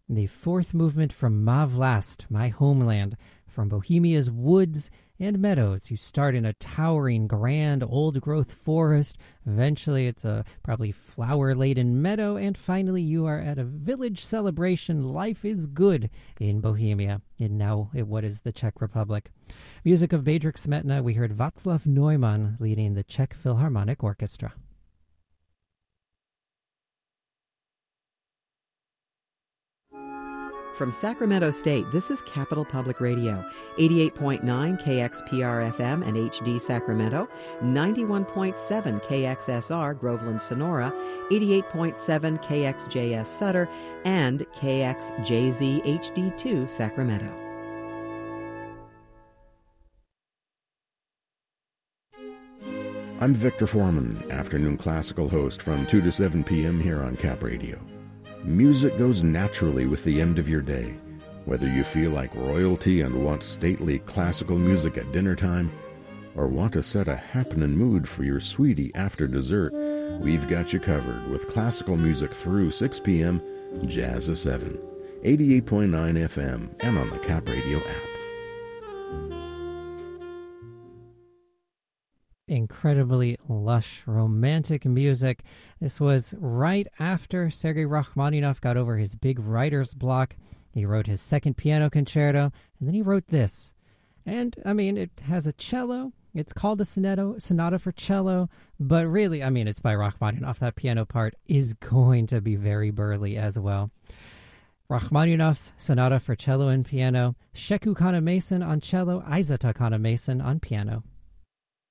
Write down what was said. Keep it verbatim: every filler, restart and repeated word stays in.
The fourth movement from Ma Vlast, My Homeland, from Bohemia's woods and meadows. You start in a towering, grand, old-growth forest. Eventually, it's a probably flower-laden meadow. And finally, you are at a village celebration. Life is good in Bohemia, in now what is the Czech Republic. Music of Bedřich Smetana. We heard Václav Neumann leading the Czech Philharmonic Orchestra. From Sacramento State, this is Capital Public Radio, eighty-eight point nine K X P R F M and H D Sacramento, ninety-one point seven K X S R Groveland Sonora, eighty-eight point seven K X J S Sutter, and K X J Z H D two Sacramento. I'm Victor Foreman, afternoon classical host from two to seven p.m. here on Cap Radio. Music goes naturally with the end of your day. Whether you feel like royalty and want stately classical music at dinner time, or want to set a happening mood for your sweetie after dessert, we've got you covered with classical music through six p.m., Jazz at seven, eighty-eight point nine F M, and on the Cap Radio app. Incredibly lush, romantic music. This was right after Sergei Rachmaninoff got over his big writer's block. He wrote his second piano concerto, and then he wrote this. And, I mean, it has a cello. It's called a sonata, sonata for cello, but really, I mean, it's by Rachmaninoff. That piano part is going to be very burly as well. Rachmaninoff's Sonata for Cello and Piano, Sheku Kana-Mason on cello, Isata Kana-Mason on piano.